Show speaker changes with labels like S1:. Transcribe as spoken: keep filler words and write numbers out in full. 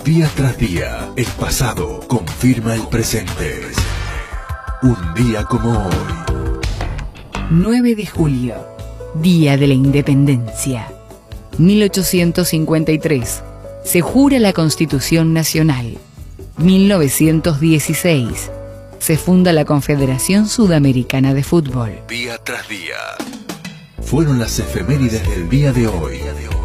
S1: Día tras día, el pasado confirma el presente. Un día como hoy.
S2: nueve de julio, Día de la Independencia. mil ochocientos cincuenta y tres. Se jura la Constitución Nacional. mil novecientos dieciséis. Se funda la Confederación Sudamericana de Fútbol.
S1: Día tras día. Fueron las efemérides del día de hoy.